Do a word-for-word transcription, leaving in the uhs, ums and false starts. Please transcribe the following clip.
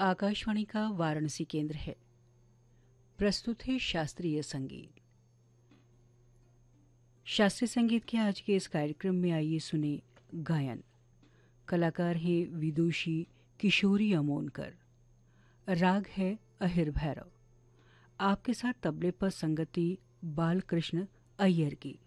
आकाशवाणी का वाराणसी केंद्र है। प्रस्तुत है शास्त्रीय संगीत। शास्त्रीय संगीत के आज के इस कार्यक्रम में आइए सुने गायन। कलाकार हैं विदुषी किशोरी अमोनकर। राग है अहिर भैरव। आपके साथ तबले पर संगति बालकृष्ण अय्यर की।